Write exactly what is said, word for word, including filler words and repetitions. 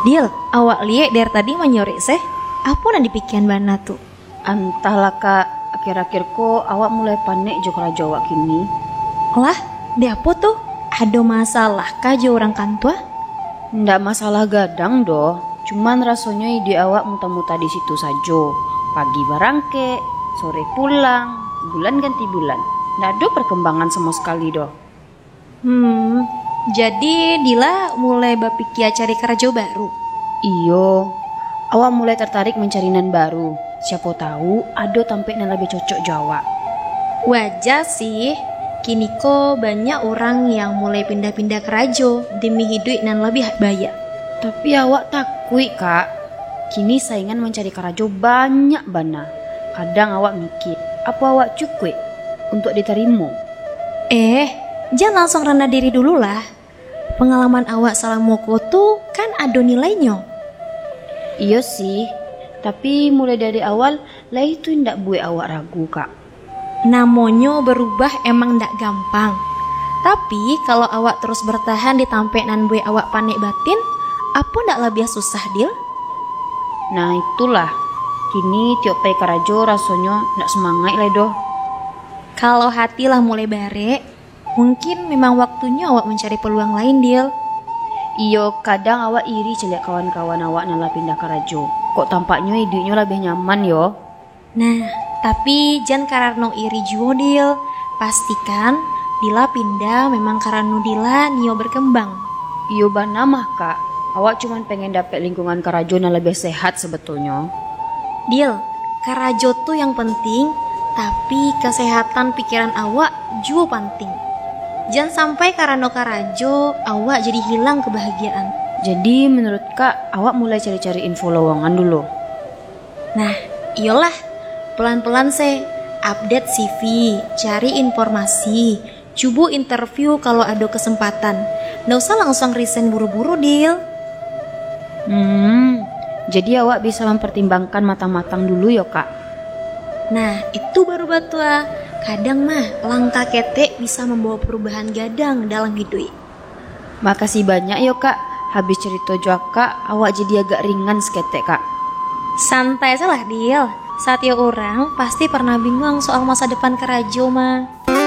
Dil, awak liek dari tadi menyore seh. Apa yang dipikiran bana tuh? Entahlah kak, akhir-akhir kok awak mulai panik jo keraja awak kini. Lah, di apa tuh? Ada masalah kah jo orang kantua? Ndak masalah gadang doh, cuman rasanya ide awak muta-muta di situ saja. Pagi barangke, sore pulang, bulan ganti bulan. Ndak ada perkembangan sama sekali doh. Hmm, jadi Dila mulai bapikir cari kerja baru. Iyo, awak mulai tertarik mencari nan baru. Siapa tahu ada tampik nan lebih cocok Jawa. Wajar sih. Kini kok banyak orang yang mulai pindah-pindah kerja demi hidup nan lebih baik. Tapi awak takut kak. Kini saingan mencari kerajo banyak bana. Kadang awak mikir, apa awak cukup untuk diterima? Eh, jangan langsung rendah diri dulu lah. Pengalaman awak salah moko tuh kan ada nilainya. Iya sih, tapi mulai dari awal lah itu ndak buat awak ragu kak. Namanya berubah emang ndak gampang. Tapi kalau awak terus bertahan di tampek nan buat awak panik batin, apa ndak lebih susah Dil? Nah itulah, kini tiap pai karajo rasanya ndak semangat lah doh. Kalau hati lah mulai bare, mungkin memang waktunya awak mencari peluang lain Dil. Iyo, kadang awak iri celek kawan-kawan awak nala pindah karajo. Kok tampaknya hidupnya lebih nyaman yo. Nah, tapi jangan karena iri juga Dil. Pastikan Dila pindah memang karena Dila nio berkembang. Iyo bana mah kak, awak cuman pengen dapet lingkungan karajo yang lebih sehat sebetulnya. Dil, karajo tuh yang penting, tapi kesehatan pikiran awak juga penting. Jangan sampai karena karajo awak jadi hilang kebahagiaan. Jadi menurut kak, awak mulai cari-cari info lowongan dulu. Nah, iyalah, pelan-pelan sih, update C V, cari informasi, coba interview kalau ada kesempatan. Nggak usah langsung resign buru-buru, Dil. Hmm, jadi awak bisa mempertimbangkan matang-matang dulu ya kak. Nah, itu baru batua. Kadang mah langkah ketek bisa membawa perubahan gadang dalam hidup. Makasih banyak ya kak. Habis cerita Joaka, awak jadi agak ringan seketek kak. Santai salah Dil. Setiap orang pasti pernah bingung soal masa depan kerajo mah.